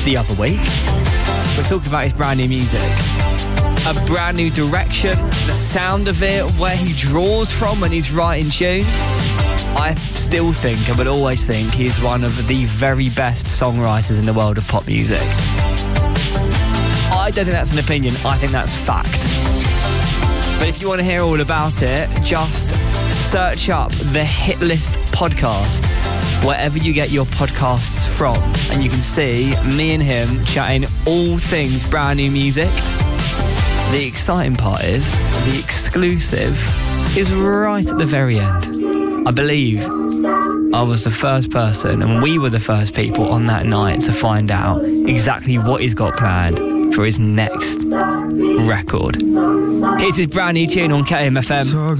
the other week. We're talking about his brand new music. A brand new direction, the sound of it, where he draws from when he's writing tunes. I still think, and will always think, he's one of the very best songwriters in the world of pop music. I don't think that's an opinion, I think that's fact. But if you want to hear all about it, just search up the Hit List podcast wherever you get your podcasts from, and you can see me and him chatting all things brand new music. The exciting part is the exclusive is right at the very end. I believe I was the first person, and we were the first people on that night to find out exactly what he's got planned for his next record. Here's his brand new tune on KMFM.